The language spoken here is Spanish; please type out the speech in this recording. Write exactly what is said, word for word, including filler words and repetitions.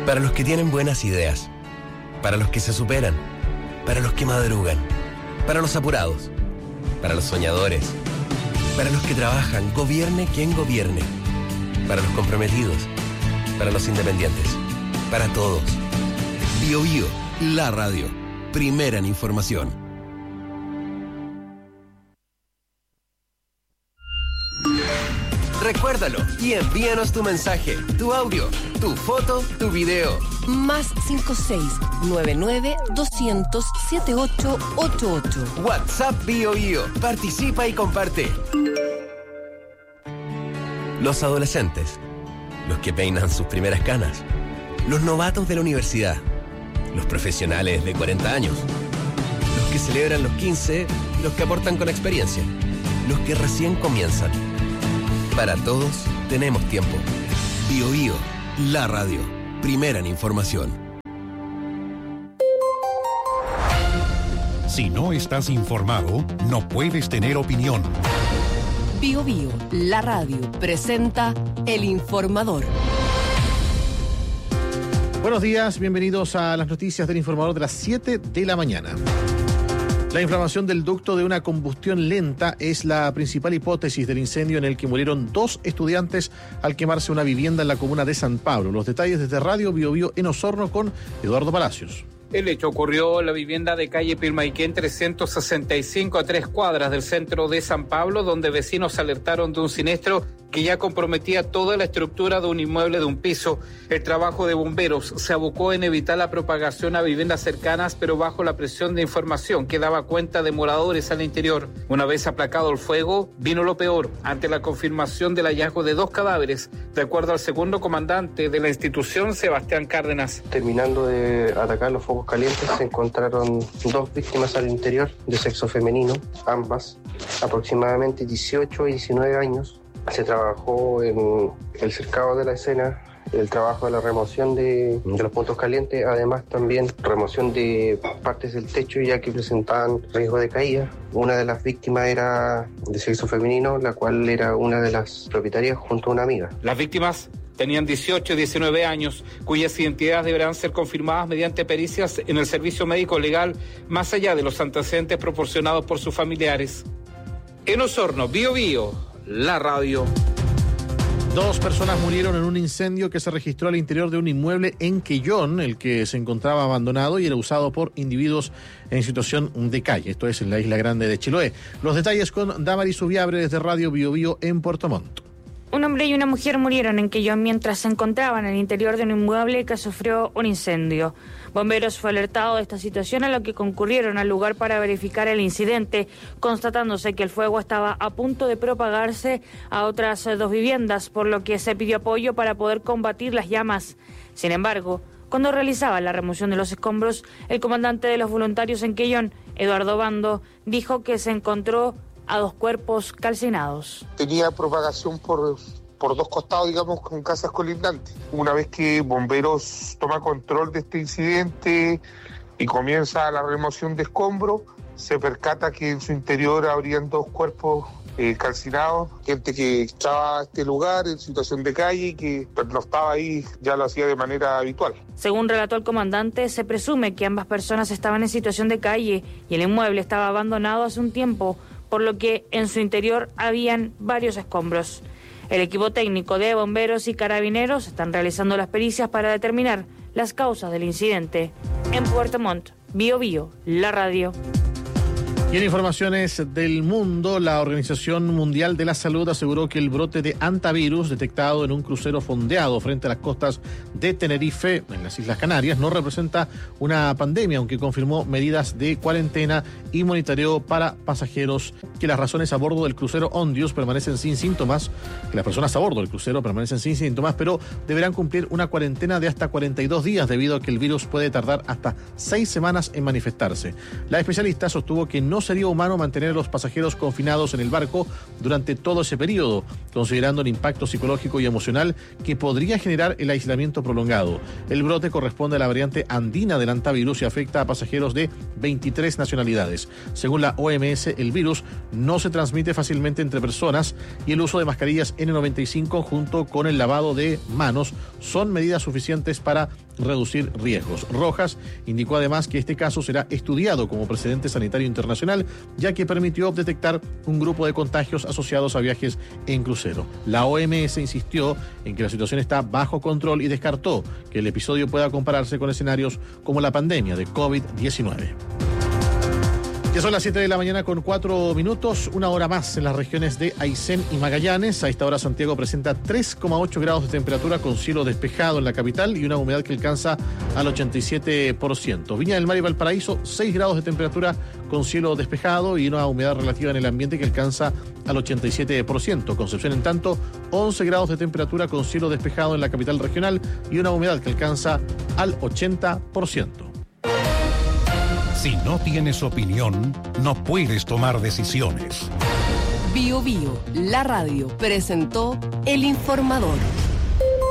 Para los que tienen buenas ideas, para los que se superan, para los que madrugan, para los apurados, para los soñadores, para los que trabajan, gobierne quien gobierne, para los comprometidos, para los independientes, para todos. Bio Bio, la radio, primera en información. Recuérdalo y envíanos tu mensaje, tu audio, tu foto, tu video. Más cinco seis nueve nueve dos cero cero siete ocho ocho ocho. WhatsApp Bio Bio. Participa y comparte. Los adolescentes, los que peinan sus primeras canas, los novatos de la universidad, los profesionales de cuarenta años, los que celebran los quince, los que aportan con experiencia, los que recién comienzan. Para todos tenemos tiempo. Bio Bio, la radio, primera en información. Si no estás informado, no puedes tener opinión. Bio Bio, la radio, presenta El Informador. Buenos días, bienvenidos a las noticias del Informador de las siete de la mañana. La inflamación del ducto de una combustión lenta es la principal hipótesis del incendio en el que murieron dos estudiantes al quemarse una vivienda en la comuna de San Pablo. Los detalles desde Radio Bio Bio en Osorno con Eduardo Palacios. El hecho ocurrió en la vivienda de calle Pilmaiquén trescientos sesenta y cinco, a tres cuadras del centro de San Pablo, donde vecinos alertaron de un siniestro que ya comprometía toda la estructura de un inmueble de un piso. El trabajo de bomberos se abocó en evitar la propagación a viviendas cercanas, pero bajo la presión de información que daba cuenta de moradores al interior. Una vez aplacado el fuego, vino lo peor, ante la confirmación del hallazgo de dos cadáveres, de acuerdo al segundo comandante de la institución, Sebastián Cárdenas. Terminando de atacar los focos calientes, se encontraron dos víctimas al interior de sexo femenino, ambas aproximadamente dieciocho y diecinueve años. Se trabajó en el cercado de la escena, el trabajo de la remoción de, de los puntos calientes, además también remoción de partes del techo ya que presentaban riesgo de caída. Una de las víctimas era de sexo femenino, la cual era una de las propietarias junto a una amiga. Las víctimas tenían dieciocho y diecinueve años, cuyas identidades deberán ser confirmadas mediante pericias en el servicio médico legal, más allá de los antecedentes proporcionados por sus familiares. En Osorno, Bio Bio, la radio. Dos personas murieron en un incendio que se registró al interior de un inmueble en Quellón, el que se encontraba abandonado y era usado por individuos en situación de calle. Esto es en la Isla Grande de Chiloé. Los detalles con Damaris Ubiabre desde Radio Bio Bio en Puerto Montt. Un hombre y una mujer murieron en Quellón mientras se encontraban en el interior de un inmueble que sufrió un incendio. Bomberos fue alertado de esta situación, a lo que concurrieron al lugar para verificar el incidente, constatándose que el fuego estaba a punto de propagarse a otras dos viviendas, por lo que se pidió apoyo para poder combatir las llamas. Sin embargo, cuando realizaba la remoción de los escombros, el comandante de los voluntarios en Quellón, Eduardo Bando, dijo que se encontró a dos cuerpos calcinados. Tenía propagación por, por dos costados, digamos, con casas colindantes. Una vez que bomberos toma control de este incidente y comienza la remoción de escombros, se percata que en su interior habrían dos cuerpos eh, calcinados, gente que estaba a este lugar en situación de calle y que no estaba ahí, ya lo hacía de manera habitual. Según relató el comandante, se presume que ambas personas estaban en situación de calle y el inmueble estaba abandonado hace un tiempo, por lo que en su interior habían varios escombros. El equipo técnico de bomberos y carabineros están realizando las pericias para determinar las causas del incidente. En Puerto Montt, Bio Bio, la radio. Y en informaciones del mundo, la Organización Mundial de la Salud aseguró que el brote de hantavirus detectado en un crucero fondeado frente a las costas de Tenerife, en las Islas Canarias, no representa una pandemia, aunque confirmó medidas de cuarentena y monitoreo para pasajeros, que las razones a bordo del crucero Ondius permanecen sin síntomas, que las personas a bordo del crucero permanecen sin síntomas, pero deberán cumplir una cuarentena de hasta cuarenta y dos días debido a que el virus puede tardar hasta seis semanas en manifestarse. La especialista sostuvo que no sería humano mantener a los pasajeros confinados en el barco durante todo ese periodo, considerando el impacto psicológico y emocional que podría generar el aislamiento prolongado. El brote corresponde a la variante andina del hantavirus y afecta a pasajeros de veintitrés nacionalidades. Según la O M S, el virus no se transmite fácilmente entre personas y el uso de mascarillas N noventa y cinco junto con el lavado de manos son medidas suficientes para reducir riesgos. Rojas indicó además que este caso será estudiado como precedente sanitario internacional, ya que permitió detectar un grupo de contagios asociados a viajes en crucero. La O M S insistió en que la situación está bajo control y descartó que el episodio pueda compararse con escenarios como la pandemia de COVID diecinueve. Ya son las siete de la mañana con cuatro minutos, una hora más en las regiones de Aysén y Magallanes. A esta hora Santiago presenta tres coma ocho grados de temperatura con cielo despejado en la capital y una humedad que alcanza al ochenta y siete por ciento. Viña del Mar y Valparaíso, seis grados de temperatura con cielo despejado y una humedad relativa en el ambiente que alcanza al ochenta y siete por ciento. Concepción, en tanto, once grados de temperatura con cielo despejado en la capital regional y una humedad que alcanza al ochenta por ciento. Si no tienes opinión, no puedes tomar decisiones. Bio Bio, la radio, presentó El Informador.